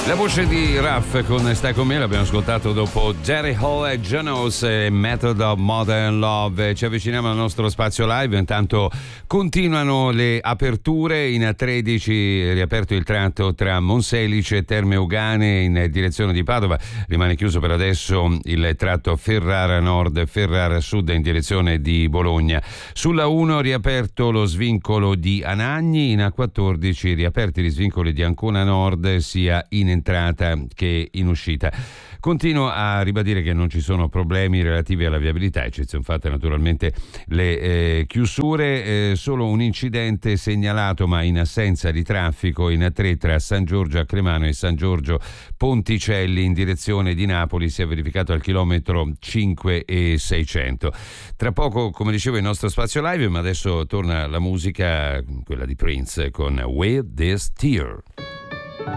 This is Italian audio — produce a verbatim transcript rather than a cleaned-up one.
La voce di Raff con Stai con me l'abbiamo ascoltato dopo Jerry Hall e Jonas e Method of Modern Love. Ci avviciniamo al nostro spazio live, intanto continuano le aperture. In tredici riaperto il tratto tra Monselice e Terme Euganee in direzione di Padova, rimane chiuso per adesso il tratto Ferrara Nord Ferrara Sud in direzione di Bologna. Sulla uno riaperto lo svincolo di Anagni, in A quattordici riaperti gli svincoli di Ancona Nord sia in entrata che in uscita. Continuo a ribadire che non ci sono problemi relativi alla viabilità, eccezione fatte naturalmente le eh, chiusure, eh, solo un incidente segnalato ma in assenza di traffico in A tre tra San Giorgio a Cremano e San Giorgio Ponticelli in direzione di Napoli, si è verificato al chilometro cinque e seicento. Tra poco, come dicevo, il nostro spazio live, ma adesso torna la musica, quella di Prince con With This Tear.